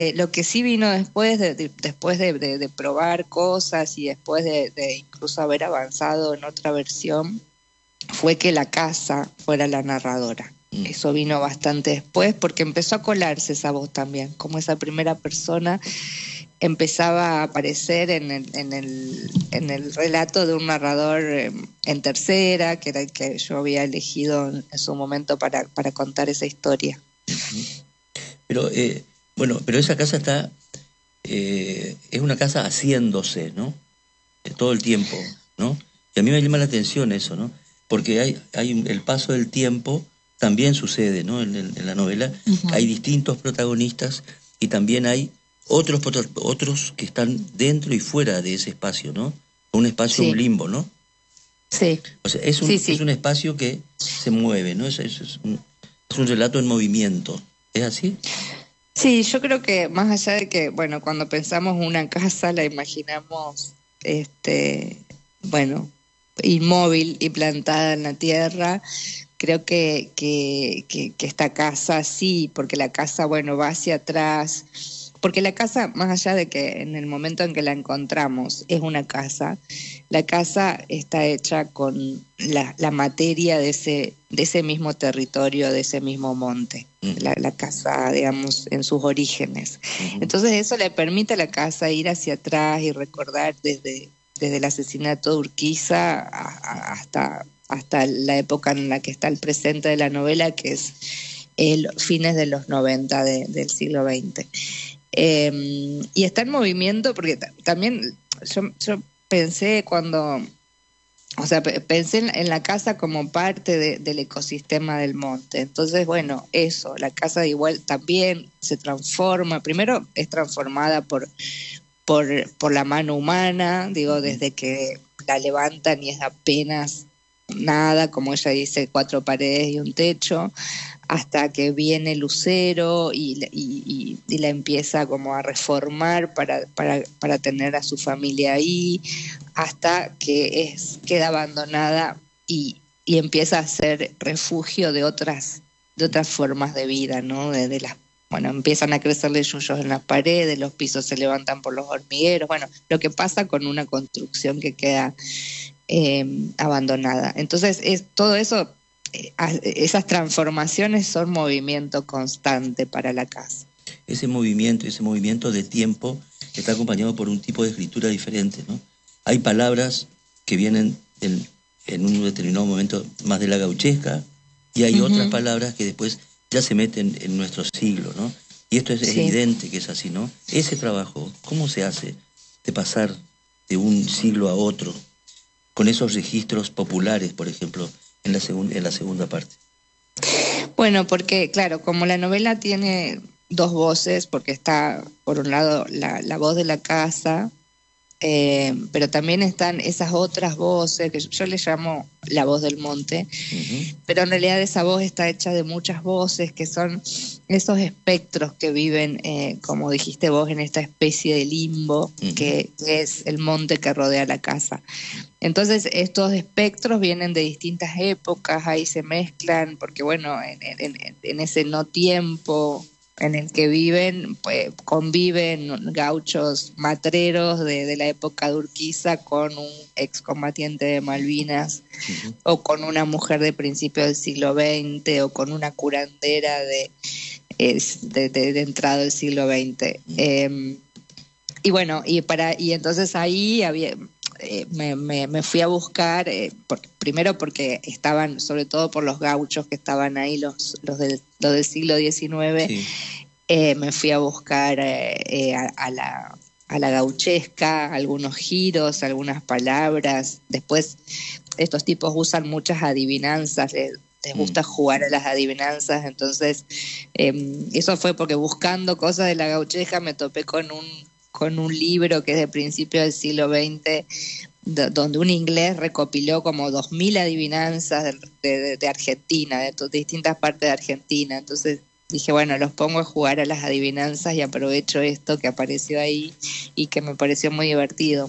Lo que sí vino después, después de probar cosas y después de incluso haber avanzado en otra versión, fue que la casa fuera la narradora. Eso vino bastante después porque empezó a colarse esa voz también, como esa primera persona empezaba a aparecer en el relato de un narrador en tercera, que era el que yo había elegido en su momento para contar esa historia. Pero, bueno, pero esa casa está, es una casa haciéndose, ¿no? Todo el tiempo, ¿no? Y a mí me llama la atención eso, ¿no? Porque hay el paso del tiempo, también sucede, ¿no? En la novela, hay distintos protagonistas y también hay otros que están dentro y fuera de ese espacio, ¿no? Un espacio, un limbo, ¿no? Sí. O sea, es un espacio que se mueve, ¿no? Es un relato en movimiento. ¿Es así? Sí, yo creo que más allá de que, bueno, cuando pensamos una casa la imaginamos, bueno, inmóvil y plantada en la tierra. Creo que esta casa sí, porque la casa, bueno, va hacia atrás, porque la casa, más allá de que en el momento en que la encontramos es una casa, la casa está hecha con la materia de ese mismo territorio, de ese mismo monte, la casa, digamos, en sus orígenes. Entonces eso le permite a la casa ir hacia atrás y recordar desde el asesinato de Urquiza hasta la época en la que está el presente de la novela, que es el fines de los 90 del siglo XX. Y está en movimiento porque también yo pensé cuando, o sea, pensé en la casa como parte del ecosistema del monte. Entonces, bueno, eso, la casa igual también se transforma. Primero es transformada por la mano humana, digo, desde que la levantan y es apenas nada, como ella dice, 4 paredes y un techo, hasta que viene Lucero y la empieza como a reformar para tener a su familia ahí, hasta que queda abandonada y empieza a ser refugio de otras formas de vida, ¿no? Bueno, empiezan a crecerle yuyos en las paredes, los pisos se levantan por los hormigueros, bueno, lo que pasa con una construcción que queda abandonada. Entonces, todo eso, esas transformaciones son movimiento constante para la casa. Ese movimiento de tiempo está acompañado por un tipo de escritura diferente, ¿no? Hay palabras que vienen en un determinado momento más de la gauchesca y hay otras palabras que después ya se meten en nuestro siglo, ¿no? Y esto es evidente que es así, ¿no? Ese trabajo, ¿cómo se hace de pasar de un siglo a otro con esos registros populares, por ejemplo, en la segunda parte? Bueno, porque claro, como la novela tiene 2 voces, porque está por un lado la voz de la casa, pero también están esas otras voces que yo le llamo la voz del monte, pero en realidad esa voz está hecha de muchas voces que son esos espectros que viven, como dijiste vos, en esta especie de limbo que es el monte que rodea la casa. Entonces estos espectros vienen de distintas épocas, ahí se mezclan, porque bueno, en ese no tiempo en el que viven, pues conviven gauchos matreros de la época de Urquiza con un excombatiente de Malvinas, o con una mujer de principios del siglo XX, o con una curandera de entrada del siglo XX. Y bueno, y entonces ahí me fui a buscar, primero porque estaban, sobre todo por los gauchos que estaban ahí, los del siglo XIX, me fui a buscar a la gauchesca, algunos giros, algunas palabras. Después estos tipos usan muchas adivinanzas, les gusta jugar a las adivinanzas, entonces eso fue porque buscando cosas de la gauchesca me topé con un libro que es de principios del siglo XX, donde un inglés recopiló como 2000 adivinanzas de Argentina, de distintas partes de Argentina. Entonces dije, bueno, los pongo a jugar a las adivinanzas y aprovecho esto que apareció ahí y que me pareció muy divertido.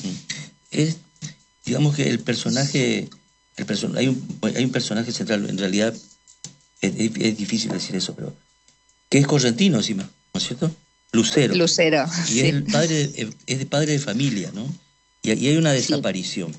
Digamos que el personaje, hay un personaje central, en realidad es difícil decir eso, pero que es correntino encima, ¿no es cierto? Lucero. Lucero, Y sí. es el padre, es de padre de familia, ¿no? Y hay una desaparición.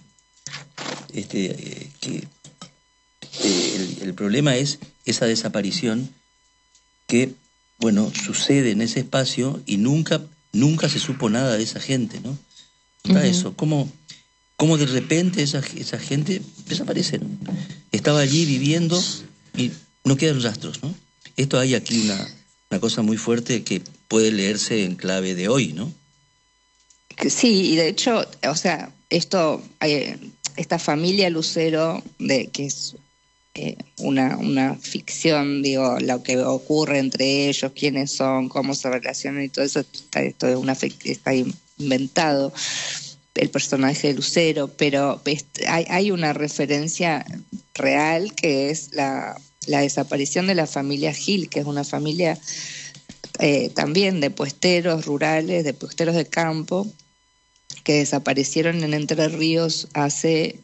El problema es esa desaparición que, bueno, sucede en ese espacio y nunca se supo nada de esa gente, ¿no? Está eso, cómo de repente esa gente desaparece, ¿no? Estaba allí viviendo y no quedan rastros, ¿no? Esto hay aquí una cosa muy fuerte que puede leerse en clave de hoy, ¿no? Sí, y de hecho, o sea, esta familia Lucero, que es una ficción, digo, lo que ocurre entre ellos, quiénes son, cómo se relacionan y todo eso, esto es está inventado, el personaje de Lucero, pero hay una referencia real que es la desaparición de la familia Gil, que es una familia también de puesteros rurales, de puesteros de campo, que desaparecieron en Entre Ríos hace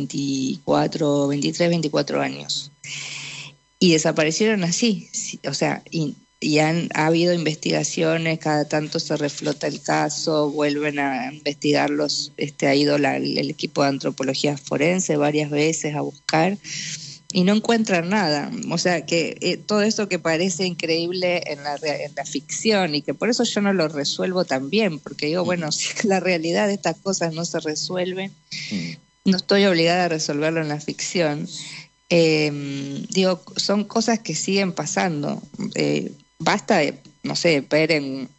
23, 24 años. Y desaparecieron así, o sea, ha habido investigaciones, cada tanto se reflota el caso, vuelven a investigarlos, ha ido el equipo de antropología forense varias veces a buscar y no encuentran nada. O sea, que todo eso que parece increíble en la ficción y que por eso yo no lo resuelvo tan bien, porque digo, bueno, si la realidad de estas cosas no se resuelven, no estoy obligada a resolverlo en la ficción. Digo, son cosas que siguen pasando. Basta, no sé, ver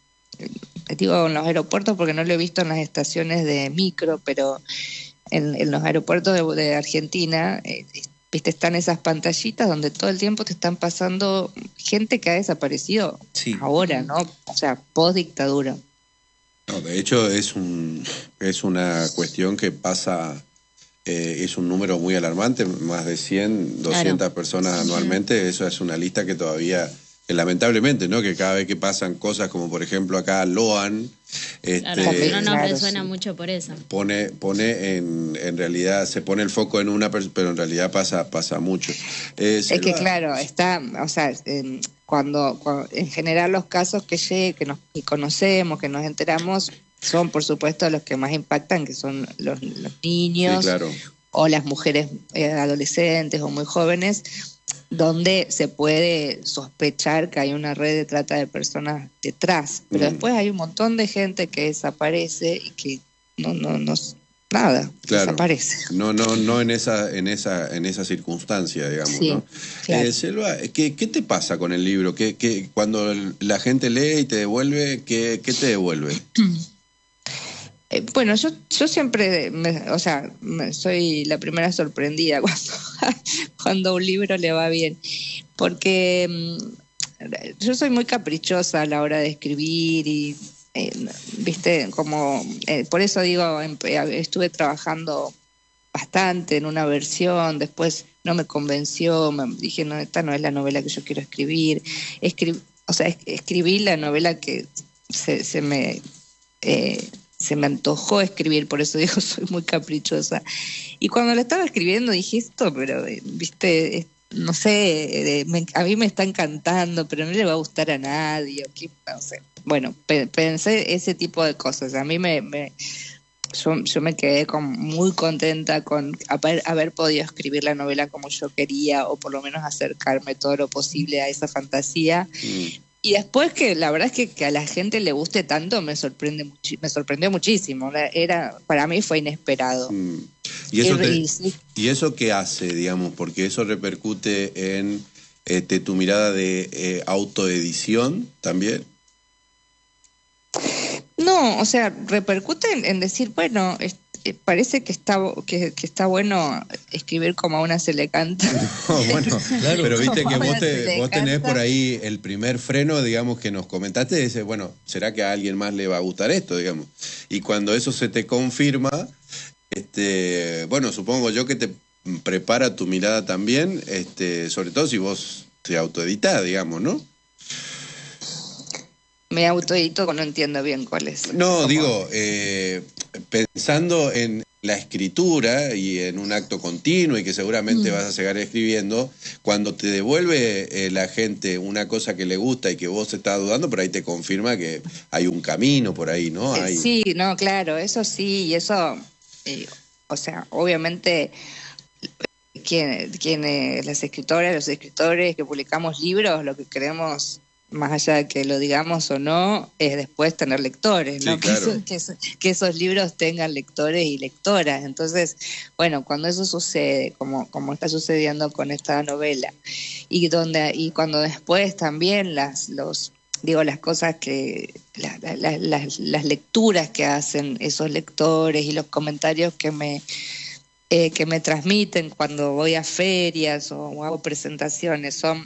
digo en los aeropuertos porque no lo he visto en las estaciones de micro, pero en los aeropuertos de Argentina, viste, están esas pantallitas donde todo el tiempo te están pasando gente que ha desaparecido ahora, ¿no? O sea, post dictadura. No, de hecho es una cuestión que pasa, es un número muy alarmante, más de 100, 200 personas anualmente. Eso es una lista que todavía, que lamentablemente, ¿no? Que cada vez que pasan cosas como por ejemplo acá Loan, no nos resuena mucho por eso. Pone en realidad, se pone el foco en una persona, pero en realidad pasa mucho. Es que claro, o sea, cuando en general los casos que conocemos, que nos enteramos, son por supuesto los que más impactan, que son los niños, o las mujeres adolescentes o muy jóvenes, donde se puede sospechar que hay una red de trata de personas detrás, pero después hay un montón de gente que desaparece y que nada, desaparece. No en esa circunstancia, digamos, sí, ¿no? Claro. Selva, ¿qué te pasa con el libro? ¿Qué cuando la gente lee y te devuelve, qué te devuelve? Bueno, yo siempre, soy la primera sorprendida cuando un libro le va bien, porque yo soy muy caprichosa a la hora de escribir y, viste, por eso digo, estuve trabajando bastante en una versión, después no me convenció, dije, no, esta no es la novela que yo quiero escribir, escribí la novela que se me antojó escribir, por eso digo, soy muy caprichosa. Y cuando la estaba escribiendo dije esto, pero, viste, no sé, a mí me está encantando, pero no le va a gustar a nadie, no sé. Bueno, pensé ese tipo de cosas. A mí yo me quedé muy contenta con haber podido escribir la novela como yo quería, o por lo menos acercarme todo lo posible a esa fantasía. Y después que la verdad es que a la gente le guste tanto me sorprendió muchísimo. Para mí fue inesperado. ¿Y eso qué hace, digamos? Porque eso repercute en tu mirada de autoedición también. No, o sea, repercute en decir, bueno, parece que está bueno escribir como a una se le canta. No, bueno, claro, pero viste que vos tenés por ahí el primer freno, digamos, que nos comentaste, y dices, bueno, ¿será que a alguien más le va a gustar esto, digamos? Y cuando eso se te confirma, bueno, supongo yo que te prepara tu mirada también, sobre todo si vos te autoeditás, digamos, ¿no? Me autoedito, no entiendo bien cuál es. No, digo, pensando en la escritura y en un acto continuo y que seguramente vas a seguir escribiendo, cuando te devuelve la gente una cosa que le gusta y que vos estás dudando, por ahí te confirma que hay un camino por ahí, ¿no? Sí, no, claro, eso sí, y eso, o sea, obviamente quienes, las escritoras, los escritores que publicamos libros, lo que queremos, más allá de que lo digamos o no, es después tener lectores, ¿no? Sí, claro. Que esos libros tengan lectores y lectoras. Entonces, bueno, cuando eso sucede, como está sucediendo con esta novela, y cuando después también las cosas las lecturas que hacen esos lectores y los comentarios que me transmiten cuando voy a ferias o hago presentaciones son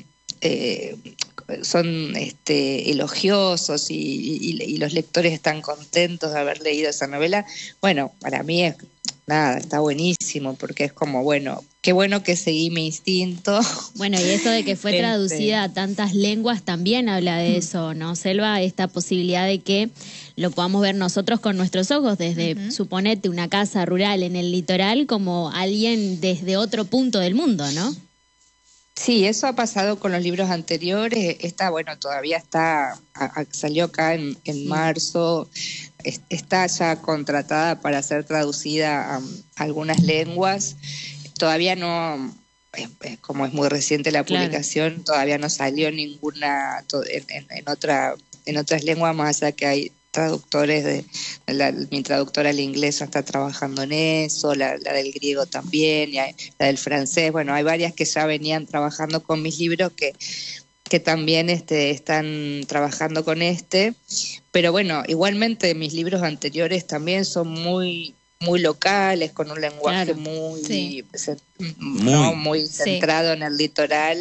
elogiosos y los lectores están contentos de haber leído esa novela. Bueno, para mí está buenísimo, porque es como, bueno, qué bueno que seguí mi instinto. Bueno, y eso de que fue traducida a tantas lenguas también habla de eso, ¿no, Selva? Esta posibilidad de que lo podamos ver nosotros con nuestros ojos desde, suponete, una casa rural en el litoral, como alguien desde otro punto del mundo, ¿no? Sí, eso ha pasado con los libros anteriores. Esta, bueno, todavía salió acá en marzo, está ya contratada para ser traducida a algunas lenguas. Todavía no, como es muy reciente la publicación, todavía no salió ninguna en otras lenguas, más allá que hay traductores mi traductora al inglés está trabajando en eso, la del griego también, y la del francés. Bueno, hay varias que ya venían trabajando con mis libros que también están trabajando con pero bueno, igualmente mis libros anteriores también son muy locales, con un lenguaje muy centrado en el litoral.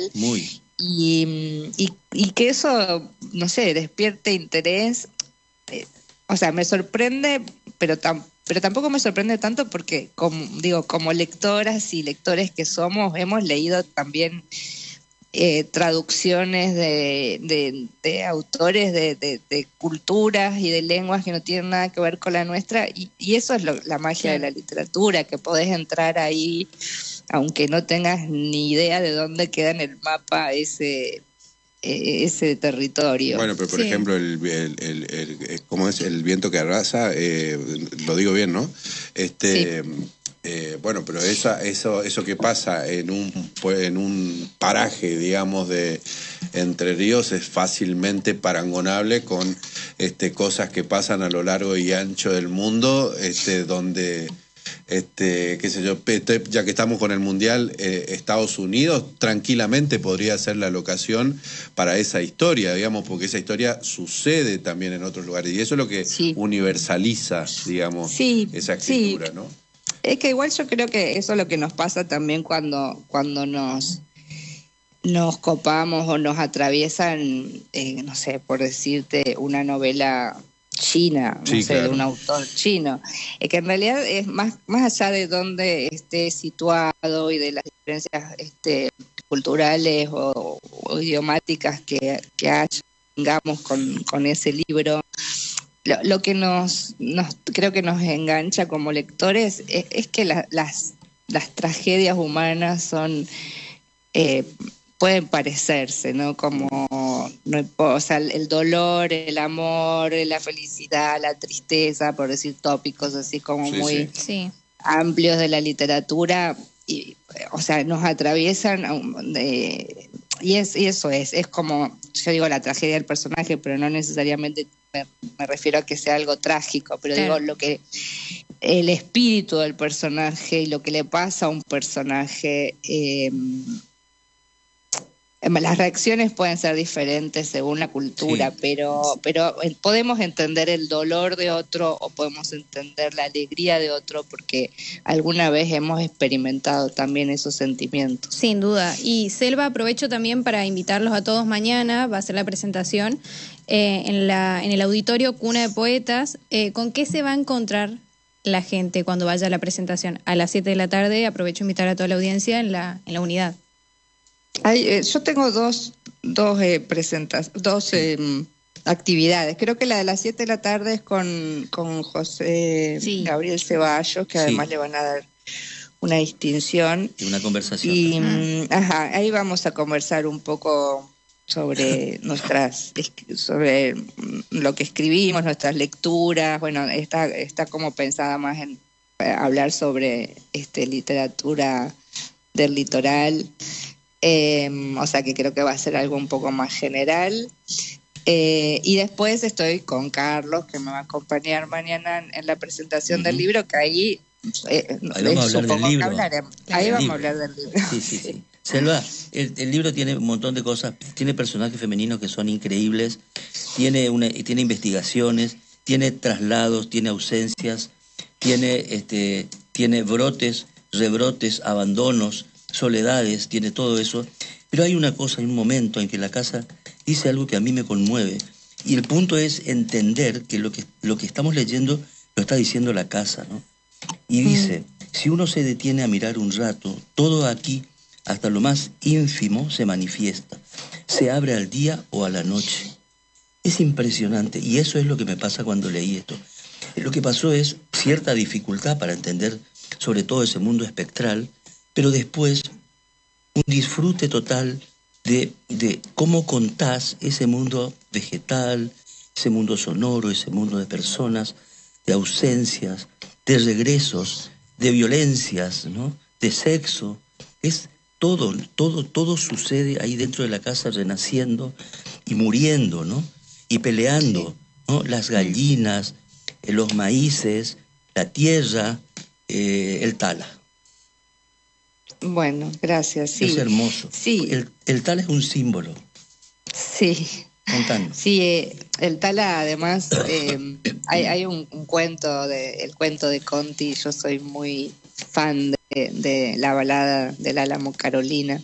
Y que eso, no sé, despierte interés. O sea, me sorprende, pero tampoco me sorprende tanto porque, como lectoras y lectores que somos, hemos leído también traducciones de autores de culturas y de lenguas que no tienen nada que ver con la nuestra, y eso es la magia de la literatura, que podés entrar ahí aunque no tengas ni idea de dónde queda en el mapa ese territorio. Bueno, pero por ejemplo, ¿cómo es? El viento que arrasa, lo digo bien, ¿no? Bueno, pero eso que pasa en un paraje, digamos, de Entre Ríos es fácilmente parangonable con cosas que pasan a lo largo y ancho del mundo, donde qué sé yo, ya que estamos con el Mundial, Estados Unidos tranquilamente podría ser la locación para esa historia, digamos, porque esa historia sucede también en otros lugares, y eso es lo que universaliza, digamos, esa escritura, ¿no? Es que igual yo creo que eso es lo que nos pasa también cuando nos copamos o nos atraviesan, no sé, por decirte, una novela china, de un autor chino, que en realidad es más allá de dónde esté situado y de las diferencias culturales o idiomáticas que tengamos con ese libro. Lo que creo que nos engancha como lectores es que las tragedias humanas son pueden parecerse, ¿no? Como o sea, el dolor, el amor, la felicidad, la tristeza, por decir tópicos así como muy amplios de la literatura, o sea, nos atraviesan y eso es como, yo digo la tragedia del personaje, pero no necesariamente me refiero a que sea algo trágico, pero digo lo que el espíritu del personaje y lo que le pasa a un personaje. Las reacciones pueden ser diferentes según la cultura, pero podemos entender el dolor de otro o podemos entender la alegría de otro porque alguna vez hemos experimentado también esos sentimientos. Sin duda. Y Selva, aprovecho también para invitarlos a todos mañana, va a ser la presentación en el auditorio Cuna de Poetas. ¿Con qué se va a encontrar la gente cuando vaya a la presentación? A las 7 de la tarde, aprovecho a invitar a toda la audiencia en la unidad. Yo tengo dos actividades. Creo que la de las 7 de la tarde es con José Gabriel Ceballos, que además le van a dar una distinción. Y una conversación. Y ahí vamos a conversar un poco sobre sobre lo que escribimos, nuestras lecturas. Bueno, está como pensada más en hablar sobre literatura del litoral. O sea que creo que va a ser algo un poco más general. Y después estoy con Carlos, que me va a acompañar mañana en la presentación del libro, que ahí vamos a hablar del libro. Ahí vamos a hablar del libro. Sí. Selva, el libro tiene un montón de cosas, tiene personajes femeninos que son increíbles, tiene investigaciones, tiene traslados, tiene ausencias, tiene brotes, rebrotes, abandonos, soledades, tiene todo eso. Pero hay una cosa, hay un momento en que la casa dice algo que a mí me conmueve. Y el punto es entender que lo que estamos leyendo lo está diciendo la casa, ¿no? Y dice, si uno se detiene a mirar un rato, todo aquí, hasta lo más ínfimo, se manifiesta. Se abre al día o a la noche. Es impresionante. Y eso es lo que me pasa cuando leí esto. Lo que pasó es cierta dificultad para entender sobre todo ese mundo espectral, pero después un disfrute total de cómo contás ese mundo vegetal, ese mundo sonoro, ese mundo de personas, de ausencias, de regresos, de violencias, ¿no? De sexo. Es todo sucede ahí dentro de la casa, renaciendo y muriendo, ¿no? Y peleando, ¿no? Las gallinas, los maíces, la tierra, el tala. Bueno, gracias, sí. Es hermoso. Sí. El tala es un símbolo. Sí. Contando. Sí, el tala además, hay un cuento, el cuento de Conti, yo soy muy fan de la balada del Álamo Carolina.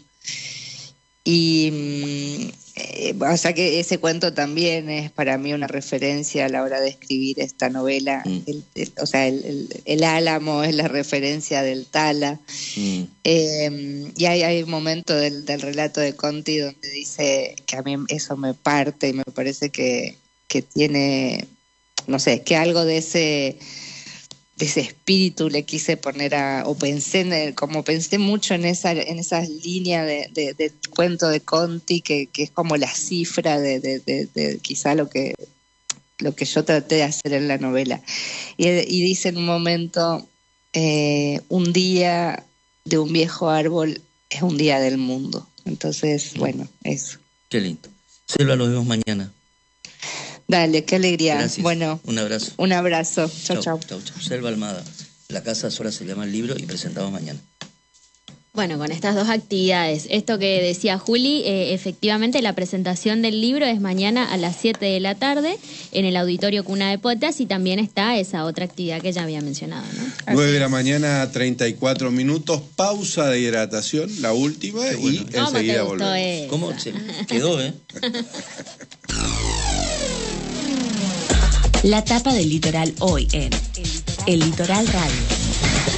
Y o sea que ese cuento también es para mí una referencia a la hora de escribir esta novela. El Álamo es la referencia del tala. Y hay un momento del relato de Conti donde dice que a mí eso me parte y me parece que tiene, no sé, que algo de ese espíritu le quise poner o pensé como pensé mucho en esas líneas del cuento de Conti, que es como la cifra de quizá lo que yo traté de hacer en la novela. Y dice en un momento, un día de un viejo árbol es un día del mundo. Entonces, bueno, eso. Qué lindo. Selva, nos vemos mañana. Dale, qué alegría. Gracias. Bueno, un abrazo. Un abrazo. Chau. Selva Almada. La casa sola se llama el libro y presentamos mañana. Bueno, con estas dos actividades, esto que decía Juli, efectivamente la presentación del libro es mañana a las 7 de la tarde en el Auditorio Cuna de Poetas, y también está esa otra actividad que ya había mencionado, ¿no? 9 de la mañana, 34 minutos, pausa de hidratación, la última, y enseguida volvemos. ¿Cómo se quedó, La tapa del litoral hoy en El Litoral Radio.